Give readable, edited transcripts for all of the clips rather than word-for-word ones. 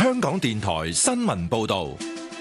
香港電台新聞報道。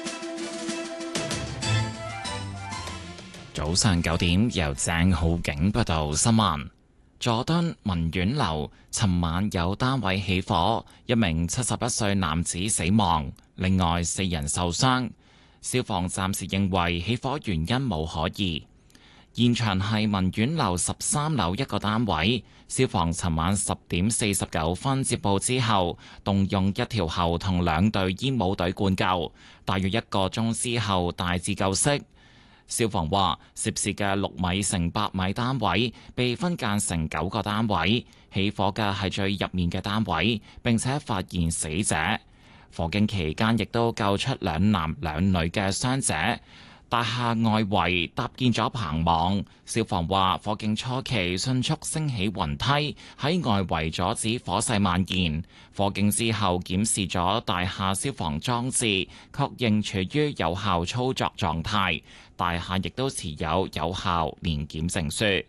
早上9點，由鄭浩景報道新聞。佐敦文苑樓尋晚有單位起火，一名71歲男子死亡，另外4人受傷。消防暫時認為起火原因無可疑。現場係文苑樓13樓一個單位。消防尋晚10點49分接報之後，動用1條喉同2隊煙霧隊灌救，大約1個鐘之後大致救熄。消防話，涉事嘅6米乘8米單位被分間成9個單位，起火嘅係最入面嘅單位，並且發現死者。火警期間亦都救出2男2女嘅傷者。大廈外圍搭建咗棚網，消防話火警初期迅速升起雲梯，喺外圍阻止火勢蔓延。火警之後檢視咗大廈消防裝置，確認處於有效操作狀態。大廈亦都持有有效年檢證書。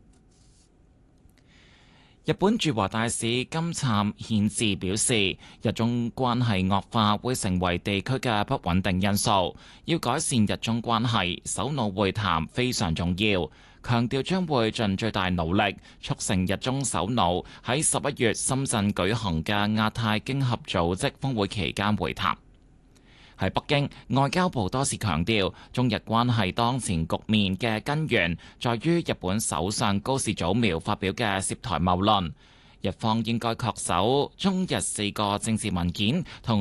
日本駐華大使金杉憲治表示，日中關係惡化會成為地區嘅不穩定因素，要改善日中關係，首腦會談非常重要，強調將會盡最大努力促成日中首腦喺11月深圳舉行嘅亞太經合組織峰會期間會談。喺北京，外交部多次強調，中日關係當前局面嘅根源，在於日本首相高市早苗發表嘅涉台謬論。日方應該恪守中日4個政治文件同